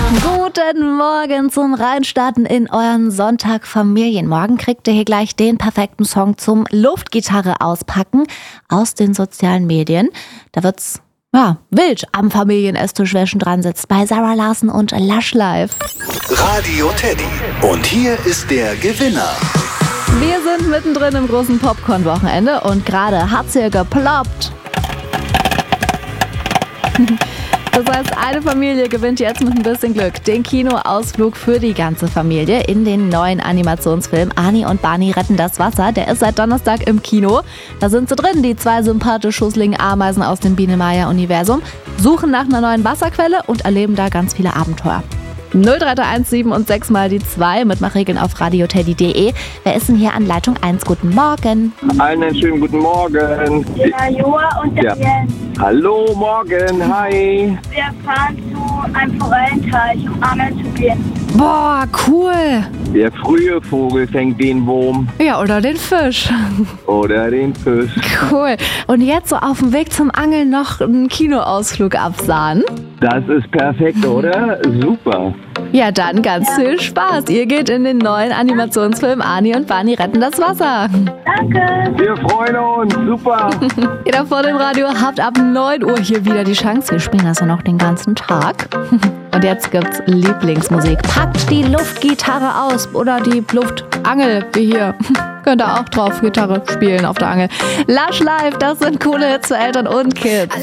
Guten Morgen zum Reinstarten in euren Sonntag Familien. Morgen kriegt ihr hier gleich den perfekten Song zum Luftgitarre auspacken aus den sozialen Medien. Da wird's wild am Familienesstisch, wer schon dran sitzt, bei Sarah Larsen und Lush Live. Radio Teddy. Und hier ist der Gewinner. Wir sind mittendrin im großen Popcorn-Wochenende und gerade hat's hier geploppt. Das heißt, eine Familie gewinnt jetzt mit ein bisschen Glück den Kinoausflug für die ganze Familie in den neuen Animationsfilm Ani und Barney retten das Wasser. Der ist seit Donnerstag im Kino. Da sind sie drin, die zwei sympathisch schusseligen Ameisen aus dem Biene-Maya-Universum, suchen nach einer neuen Wasserquelle und erleben da ganz viele Abenteuer. 03317 und 6 mal die 2 mit Machregeln auf radioteddy.de. Wer ist denn hier an Leitung 1? Guten Morgen. Allen einen schönen guten Morgen. Ja, Joa und der Jens. Hallo, morgen, hi. Wir fahren zu einem Forellenteich, um angeln zu gehen. Boah, cool. Der frühe Vogel fängt den Wurm Ja, oder den Fisch. oder den Fisch. Cool. Und jetzt so auf dem Weg zum Angeln noch einen Kinoausflug absahen. Das ist perfekt, oder? Super. Ja, dann ganz viel Spaß. Ihr geht in den neuen Animationsfilm Ani und Barney retten das Wasser. Danke. Wir freuen uns, super. Ihr da vor dem Radio habt ab 9 Uhr hier wieder die Chance. Wir spielen das ja noch den ganzen Tag. Und jetzt gibt's Lieblingsmusik. Packt die Luftgitarre aus oder die Luftangel, wie hier. Könnt ihr auch drauf Gitarre spielen auf der Angel. Lush Live, das sind coole Hits für Eltern und Kids.